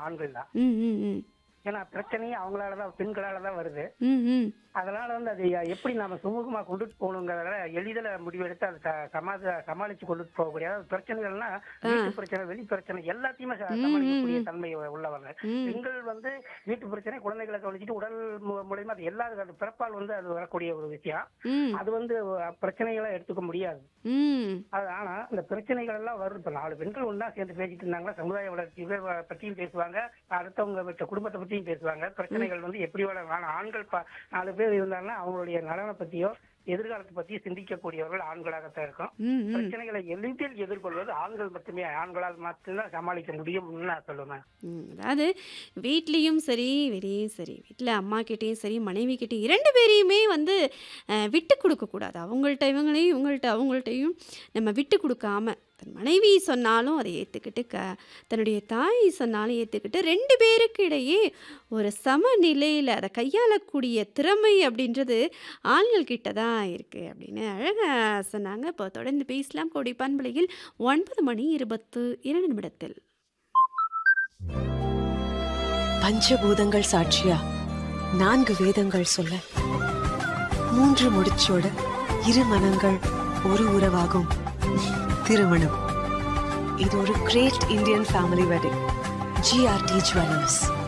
ஆண்கள் தான். ம், ம், ம். ஏன்னா பிரச்சனையும் அவங்களாலதான், பெண்களாலதான் வருது. ம், ம். அதனால வந்து அது எப்படி நாம சுமூகமா கொண்டுட்டு போகணுங்கிறத எளிதில் முடிவெடுத்து அதை சமாளிச்சு கொண்டுட்டு போகக்கூடிய, அதாவது பிரச்சனைகள்னா வீட்டு பிரச்சனை, வெளி பிரச்சனை எல்லாத்தையுமே சமாளிக்கக்கூடிய தன்மை உள்ளவங்க ம். பெண்கள். வந்து வீட்டு பிரச்சனை, குழந்தைகளை கவனிச்சுட்டு உடல் மூலயமா அது எல்லா அது பிறப்பால் வந்து அது வரக்கூடிய ஒரு விஷயம். ம். அது வந்து பிரச்சனைகளை எடுத்துக்க முடியாது. ம். அது ஆனா இந்த பிரச்சனைகள் எல்லாம் வருது. இப்ப 4 பெண்கள் ஒண்ணா சேர்ந்து பேசிட்டு இருந்தாங்கன்னா சமுதாய வளர்ச்சி பத்தியும் பேசுவாங்க, அடுத்தவங்க வீட்டு குடும்பத்தை பத்தியும் பேசுவாங்க. பிரச்சனைகள் வந்து எப்படி வளரும். ஆனா ஆண்கள் 4 பேர் இருந்தாங்கன்னா அவங்களுடைய நலனை பத்தியோ எதிர்காலத்தை பத்தியும் சிந்திக்கக்கூடியவர்கள் ஆண்களாகத்தான் இருக்கும். ம், ம். பிரச்சனைகளை எளிதில் எதிர்கொள்வது ஆண்கள் மட்டுமே, ஆண்களால் மட்டும்தான் சமாளிக்க முடியும்னு நான் சொல்லுவேன். அதாவது வீட்லேயும் சரி வெளியும் சரி, வீட்டில் அம்மா கிட்டேயும் சரி மனைவி கிட்டேயும் 2 பேரையுமே வந்து விட்டு கொடுக்கக்கூடாது. அவங்கள்ட்ட இவங்களையும் இவங்கள்ட்ட அவங்கள்ட்டையும் நம்ம விட்டு கொடுக்காம, தன் மனைவி சொன்னாலும் அதை ஏற்றுக்கிட்டு, தன்னுடைய தாய் சொன்னாலும் ஏற்றுக்கிட்டு, 2 பேருக்கு இடையே ஒரு சமநிலையில் அதை கையாளக்கூடிய திறமை அப்படின்றது ஆண்கள் கிட்ட தான் இருக்குது அப்படின்னு அழகாக சொன்னாங்க. இப்போ தொடர்ந்து பேசலாம் கோடி பண்பலையில் 9:22 பஞ்சபூதங்கள் சாட்சியா 4 வேதங்கள் சொல்ல 3 முடிச்சோட 2 மனங்கள் ஒரு உறவாகும் திருமணம். இது ஒரு great Indian family wedding. GRT jewellers.